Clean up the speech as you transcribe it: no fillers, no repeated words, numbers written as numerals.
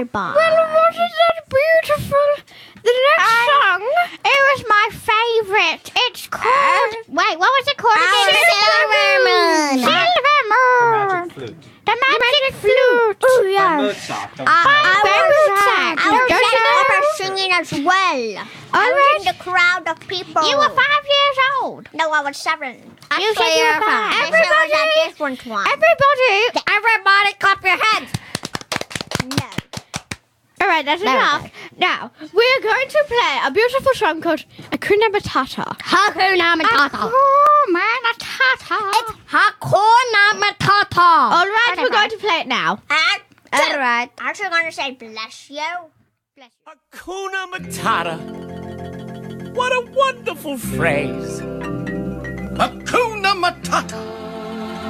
bar. Well, wasn't that beautiful? The next song. It was my favorite. It's called. Wait, what was it called again? Silver Moon. The magic flute. The magic flute. Oh, By yeah. Mozart. I was singing as well. I was in the crowd of people. You were 5 years old. No, I was 7. You said you were 5. I was at different one. Everybody clap your hands. No. All right, that's enough. Now, we're going to play a beautiful song called Hakuna Matata. Hakuna Matata. It's Hakuna Matata. All right, we're going to play it now. all right. Actually, going to say bless you. Hakuna Matata. What a wonderful phrase. Hakuna Matata.